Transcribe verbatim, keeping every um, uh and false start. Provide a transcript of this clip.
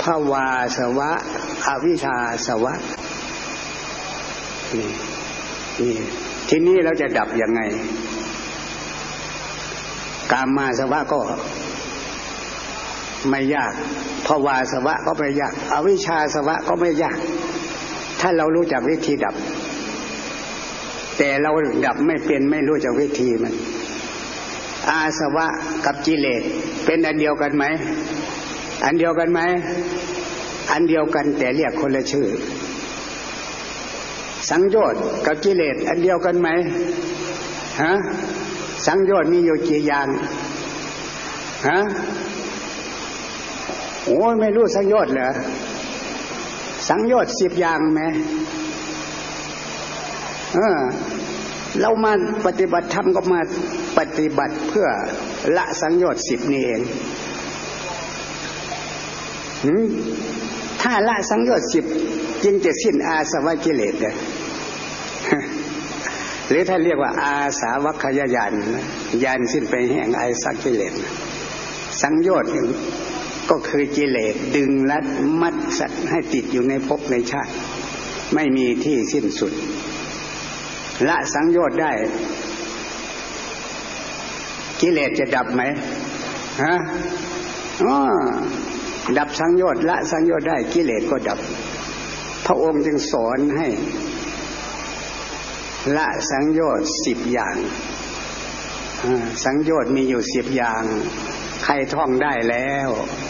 ภวาสวะอวิชชาสวะนี่นี่ทีนี้เราจะดับยังไงกามมาสวะก็ไม่ยากภวาสวะก็ไม่ยากอวิชชาสวะก็ไม่ยากถ้าเรารู้จักวิธีดับแต่เราดับไม่เป็นไม่รู้จักวิธีมันอาสวะกับกิเลสเป็นอันเดียวกันไหมอันเดียวกันไหมอันเดียวกันแต่เรียกคนละชื่อสังโยชน์กับกิเลสอันเดียวกันไหมฮะสังโยชน์มีอยู่กี่อย่างฮะโอ้ยไม่รู้สังโยชน์เหรอสังโยชน์สิบอย่างไหมเออเรามาปฏิบัติธรรมก็มาปฏิบัติเพื่อละสังโยชน์สิบนี่เองถ้าละสังโยชน์สิบจึงจะสิ้นอาสวะกิเลสเลยหรือถ้าเรียกว่าอาสาวัคยญาณญาณสิ้นไปแห่งอาสวะกิเลสสังโยชน์ก็คือกิเลสดึงรัดมัดสัตว์ให้ติดอยู่ในภพในชาติไม่มีที่สิ้นสุดละสังโยชน์ได้กิเลสจะดับไหมฮะอ๋อดับสังโยชน์ละสังโยชน์ได้กิเลสก็ดับพระองค์จึงสอนให้ละสังโยชน์สิบอย่างสังโยชน์มีอยู่สิบอย่างใครท่องได้แล้ว